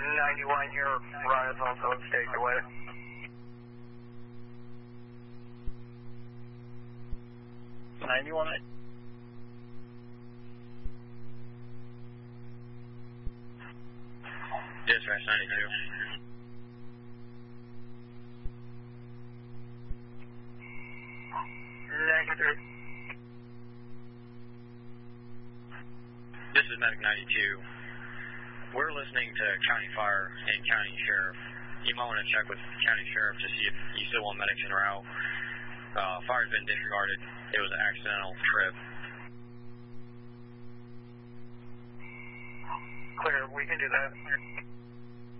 91, your ride is also staged away. Dispatch 92. Negative. This is Medic 92. We're listening to County Fire and County Sheriff. You might want to check with County Sheriff to see if you still want medics en route. Fire's been disregarded. It was an accidental trip. Clear, we can do that.